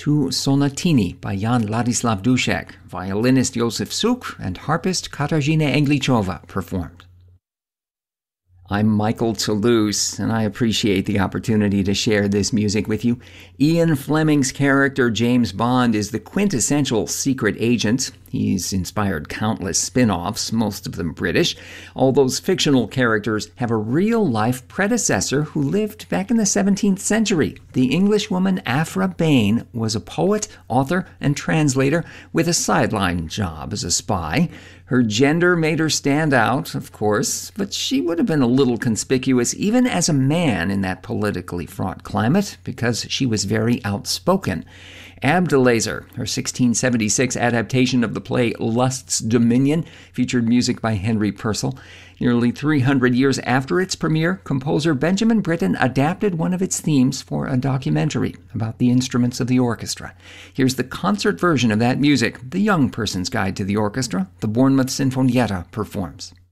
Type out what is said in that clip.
two sonatini by Jan Ladislav Dušek, violinist Josef Suk, and harpist Katarzyna Anglichova performed. I'm Michael Toulouse, and I appreciate the opportunity to share this music with you. Ian Fleming's character, James Bond, is the quintessential secret agent. He's inspired countless spin-offs, most of them British. All those fictional characters have a real-life predecessor who lived back in the 17th century. The Englishwoman Aphra Behn was a poet, author, and translator with a sideline job as a spy. Her gender made her stand out, of course, but she would have been a little conspicuous even as a man in that politically fraught climate because she was very outspoken. Abdelazer, her 1676 adaptation of the play Lust's Dominion, featured music by Henry Purcell. Nearly 300 years after its premiere, composer Benjamin Britten adapted one of its themes for a documentary about the instruments of the orchestra. Here's the concert version of that music, The Young Person's Guide to the Orchestra. The Bournemouth Sinfonietta performs.